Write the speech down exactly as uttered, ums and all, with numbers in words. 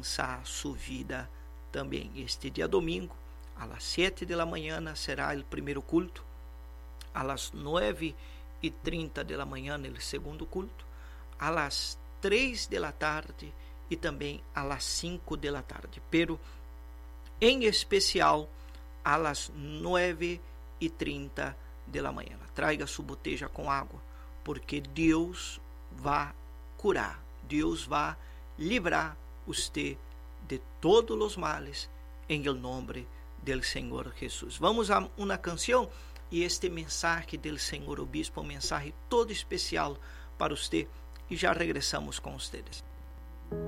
alcançar sua vida também. Este dia domingo, a las sete de la mañana será o primeiro culto, a las nueve e trinta de la mañana o segundo culto, a las três de la tarde e também a las cinco de la tarde, pero em especial a las nueve e trinta de la mañana. Traiga sua botella com água, porque Deus vai curar, Deus vai livrar você de todos os males, em el nome del Senhor Jesus. Vamos a uma canção e este mensagem del Senhor Obispo, um mensagem todo especial para você, e já regressamos com vocês.